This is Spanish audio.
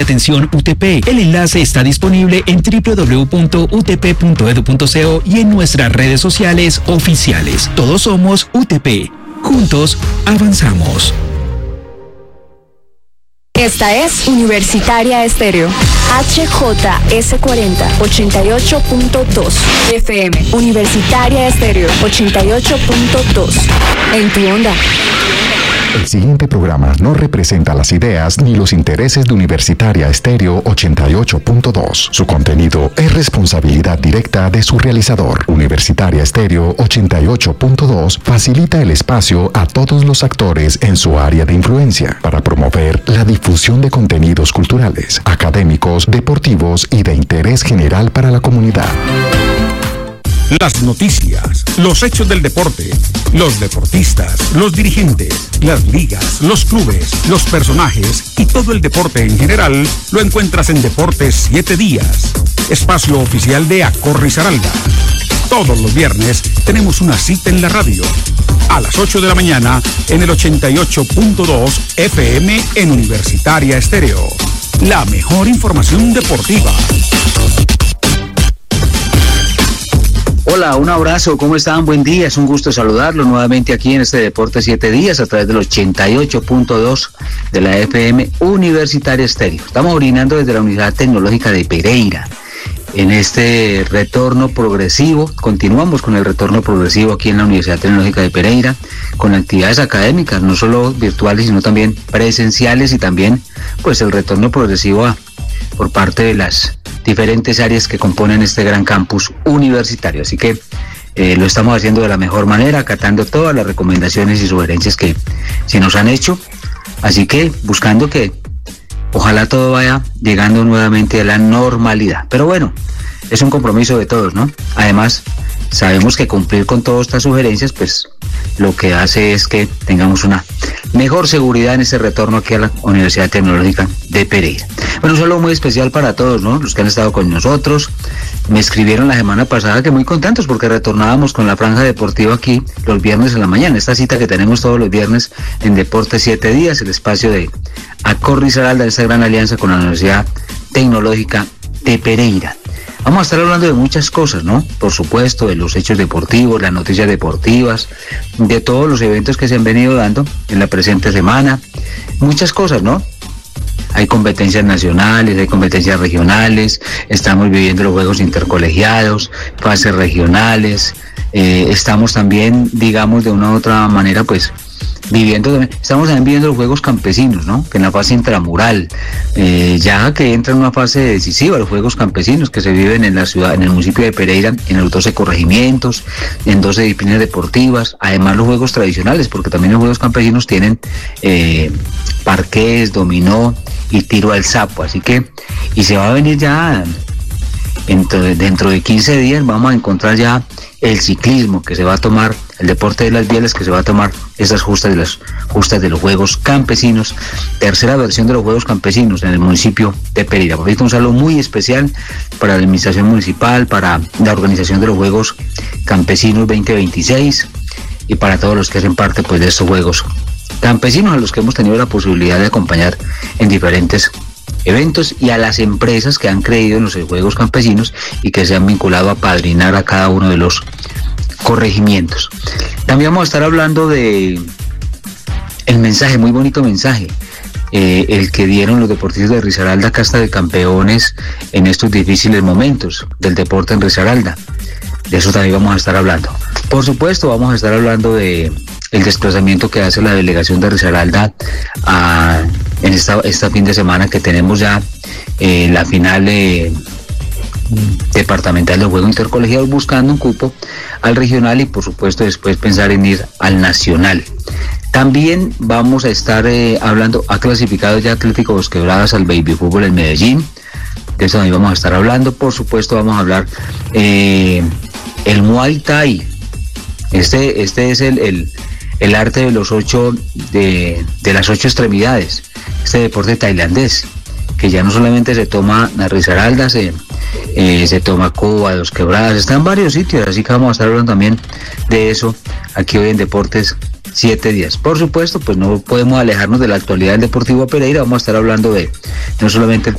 Atención UTP. El enlace está disponible en www.utp.edu.co y en nuestras redes sociales oficiales. Todos somos UTP. Juntos avanzamos. Esta es Universitaria Estéreo. HJS40 88.2 FM. Universitaria Estéreo 88.2. En tu onda. El siguiente programa no representa las ideas ni los intereses de Universitaria Estéreo 88.2. Su contenido es responsabilidad directa de su realizador. Universitaria Estéreo 88.2 facilita el espacio a todos los actores en su área de influencia para promover la difusión de contenidos culturales, académicos, deportivos y de interés general para la comunidad. Las noticias, los hechos del deporte, los deportistas, los dirigentes, las ligas, los clubes, los personajes y todo el deporte en general lo encuentras en Deportes 7 Días, espacio oficial de Accor Risaralda. Todos los viernes tenemos una cita en la radio. A las 8 de la mañana en el 88.2 FM en Universitaria Estéreo. La mejor información deportiva. Hola, un abrazo, ¿cómo están? Buen día, es un gusto saludarlos nuevamente aquí en este Deporte 7 Días a través del 88.2 de la FM Universitaria Estéreo. Estamos brindando desde la Unidad Tecnológica de Pereira. En este retorno progresivo, continuamos con el retorno progresivo aquí en la Universidad Tecnológica de Pereira, con actividades académicas, no solo virtuales, sino también presenciales y también pues el retorno progresivo por parte de las diferentes áreas que componen este gran campus universitario. Así que lo estamos haciendo de la mejor manera, acatando todas las recomendaciones y sugerencias que se nos han hecho. Así que buscando que ojalá todo vaya llegando nuevamente a la normalidad. Pero bueno, es un compromiso de todos, ¿no? Además, sabemos que cumplir con todas estas sugerencias, pues lo que hace es que tengamos una mejor seguridad en ese retorno aquí a la Universidad Tecnológica de Pereira. Bueno, un saludo muy especial para todos, ¿no? Los que han estado con nosotros. Me escribieron la semana pasada que muy contentos porque retornábamos con la franja deportiva aquí los viernes en la mañana. Esta cita que tenemos todos los viernes en Deportes 7 Días, el espacio de Accor Risaralda, esta gran alianza con la Universidad Tecnológica de Pereira. Vamos a estar hablando de muchas cosas, ¿no? Por supuesto, de los hechos deportivos, las noticias deportivas, de todos los eventos que se han venido dando en la presente semana. Muchas cosas, ¿no? Hay competencias nacionales, hay competencias regionales, estamos viviendo los juegos intercolegiados, fases regionales, estamos también, digamos, de una u otra manera, pues, estamos también viviendo los juegos campesinos, ¿no? Que en la fase intramural, ya que entra en una fase decisiva, los juegos campesinos que se viven en la ciudad, en el municipio de Pereira, en los 12 corregimientos, en 12 disciplinas deportivas, además los juegos tradicionales, porque también los juegos campesinos tienen parqués, dominó y tiro al sapo, así que, y se va a venir ya, dentro de 15 días vamos a encontrar ya el ciclismo que se va a tomar, el deporte de las bielas que se va a tomar esas justas de los Juegos Campesinos, tercera versión de los Juegos Campesinos en el municipio de Pereira. Por cierto, un saludo muy especial para la administración municipal, para la organización de los Juegos Campesinos 2026 y para todos los que hacen parte pues de estos Juegos Campesinos a los que hemos tenido la posibilidad de acompañar en diferentes eventos y a las empresas que han creído en los Juegos Campesinos y que se han vinculado a padrinar a cada uno de los corregimientos. También vamos a estar hablando de el mensaje, muy bonito mensaje, el que dieron los deportistas de Risaralda, casta de campeones en estos difíciles momentos del deporte en Risaralda. De eso también vamos a estar hablando. Por supuesto, vamos a estar hablando de el desplazamiento que hace la delegación de Risaralda en esta fin de semana que tenemos ya la final departamental de juegos intercolegiados, buscando un cupo al regional y por supuesto después pensar en ir al nacional. También vamos a estar hablando, ha clasificado ya Atlético Bosquebradas al baby fútbol en Medellín, de eso también vamos a estar hablando. Por supuesto vamos a hablar el Muay Thai. Este es el arte de los de las 8 extremidades, este deporte tailandés, que ya no solamente se toma en Risaralda, se toma Cuba, Dos Quebradas, está en varios sitios, así que vamos a estar hablando también de eso aquí hoy en Deportes 7 Días. Por supuesto, pues no podemos alejarnos de la actualidad del Deportivo Pereira, vamos a estar hablando de no solamente el